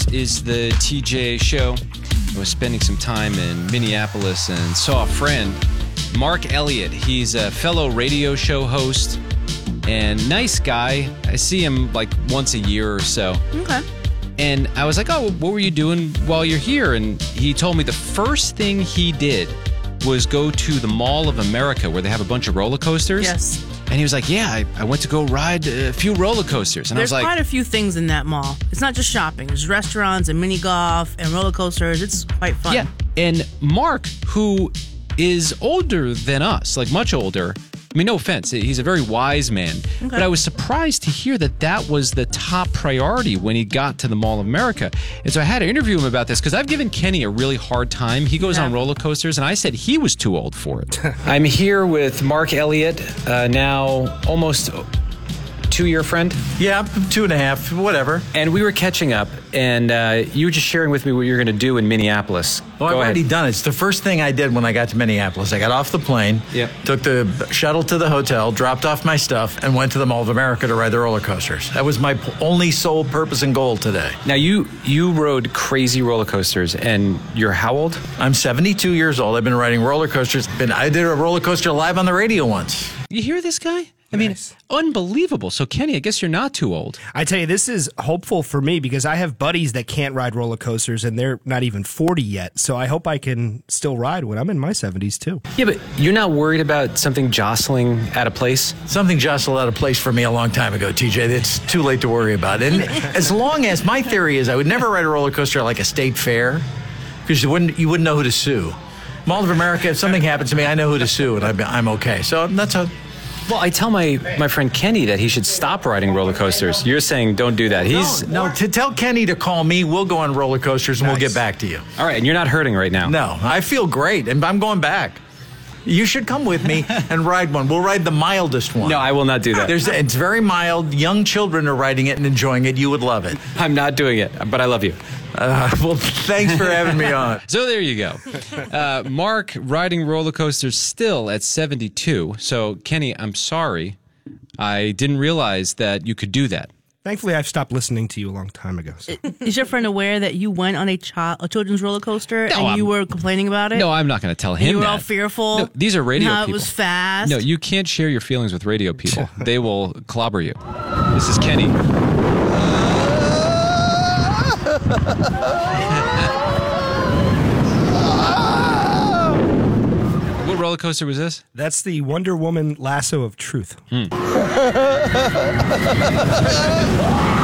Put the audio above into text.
is the TJ Show. I was spending some time in Minneapolis and saw a friend, Mark Elliott. He's a fellow radio show host and nice guy. I see him like once a year or so. Okay. And I was like, oh, what were you doing while you're here? And he told me the first thing he did was go to the Mall of America where they have a bunch of roller coasters. Yes. And he was like, yeah, I went to go ride a few roller coasters. And There's I was like, quite a few things in that mall. It's not just shopping. There's restaurants and mini golf and roller coasters. It's quite fun. yeah. And Mark, who is older than us, like much older, I mean, no offense, he's a very wise man. Okay. But I was surprised to hear that was the top priority when he got to the Mall of America. And so I had to interview him about this because I've given Kenny a really hard time. He goes on roller coasters, and I said he was too old for it. I'm here with Mark Elliott, now almost 2-year friend. Yeah, 2.5, whatever. And we were catching up, and you were just sharing with me what you're going to do in Minneapolis. Well, I've already done it. It's the first thing I did when I got to Minneapolis. I got off the plane, took the shuttle to the hotel, dropped off my stuff, and went to the Mall of America to ride the roller coasters. That was my only sole purpose and goal today. Now, you rode crazy roller coasters, and you're how old? I'm 72 years old. I've been riding roller coasters. I did a roller coaster live on the radio once. You hear this guy? I mean, unbelievable. So, Kenny, I guess you're not too old. I tell you, this is hopeful for me because I have buddies that can't ride roller coasters and they're not even 40 yet. So I hope I can still ride when I'm in my 70s, too. Yeah, but you're not worried about something jostling out of place? Something jostled out of place for me a long time ago, TJ. It's too late to worry about. And as long as my theory is I would never ride a roller coaster like a state fair because you wouldn't know who to sue. Mall of America, if something happens to me, I know who to sue and I'm okay. So that's a... Well, I tell my friend Kenny that he should stop riding roller coasters. You're saying don't do that. No, to tell Kenny to call me, we'll go on roller coasters and we'll get back to you. All right, and you're not hurting right now. No, I feel great, and I'm going back. You should come with me and ride one. We'll ride the mildest one. No, I will not do that. It's very mild. Young children are riding it and enjoying it. You would love it. I'm not doing it, but I love you. Well, thanks for having me on. So there you go. Mark riding roller coasters still at 72. So, Kenny, I'm sorry. I didn't realize that you could do that. Thankfully, I've stopped listening to you a long time ago. So. Is your friend aware that you went on a children's roller coaster and you were complaining about it? No, I'm not going to tell him you were that. all fearful. No, these are radio how people. It was fast. No, you can't share your feelings with radio people. They will clobber you. This is Kenny. What roller coaster was this? That's the Wonder Woman Lasso of Truth.